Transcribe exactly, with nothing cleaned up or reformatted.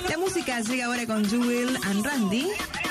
La música llega ahora con Jewel and Randy